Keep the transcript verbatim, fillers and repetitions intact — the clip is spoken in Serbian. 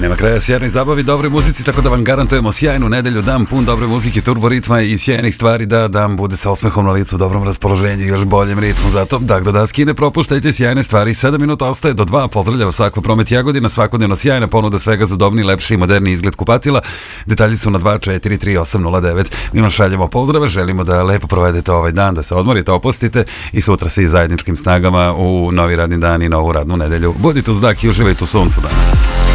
Nema kraja sjajnoj zabavi, dobroj muzici, tako da vam garantujemo sjajnu nedelju, dan pun dobre muzike, turboritma i sjajnih stvari, da dan bude sa osmehom na licu, dobrom raspoloženju i još boljem ritmu. Zato, dak do daski, ne propuštajte sjajne stvari. sedam minuta ostaje do dva, pozdravljava Svako Promet Jagodina, svakodnevno sjajna ponuda svega za udobni, lepši i moderni izgled kupatila. Detalji su na dva četiri tri osam nula devet. Mi vam šaljemo pozdrave, želimo da lepo provedete ovaj dan, da se odmorite, opustite i sutra svi zajedničkim snagama u novi radni dan i novu radnu nedelju. Budite uz dak i uživajte u suncu danas.